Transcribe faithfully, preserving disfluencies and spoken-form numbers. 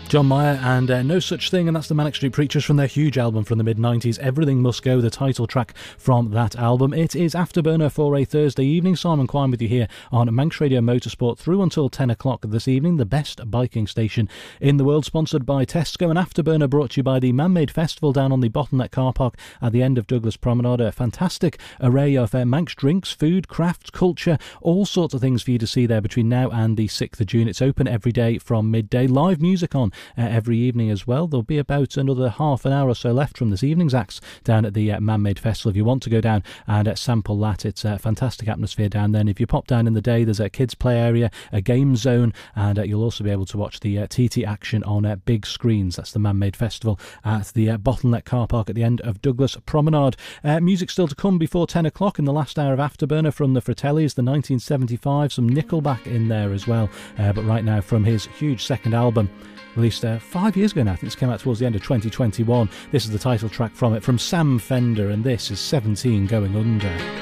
John Mayer and uh, No Such Thing, and that's the Manic Street Preachers from their huge album from the mid nineties, Everything Must Go, the title track from that album. It is Afterburner for a Thursday evening. Simon Quine with you here on Manx Radio Motorsport through until ten o'clock this evening, the best biking station in the world, sponsored by Tesco. And Afterburner brought to you by the Man-Made Festival down on the Bottleneck car park at the end of Douglas Promenade. A fantastic array of uh, Manx drinks, food, crafts, culture, all sorts of things for you to see there between now and the sixth of June. It's open every day from midday. Live music on Uh, every evening as well. There'll be about another half an hour or so left from this evening's acts down at the uh, Man-Made Festival. If you want to go down and uh, sample that, it's a fantastic atmosphere down there. And if you pop down in the day, there's a kids play area, a game zone, and uh, you'll also be able to watch the uh, T T action on uh, big screens. That's the Man-Made Festival at the uh, Bottleneck car park at the end of Douglas Promenade. Uh, music still to come before ten o'clock in the last hour of Afterburner from the Fratellis, the nineteen seventy-five, some Nickelback in there as well. Uh, but right now, from his huge second album, released uh, five years ago now. I think this came out towards the end of twenty twenty-one. This is the title track from it, from Sam Fender, and this is seventeen Going Under.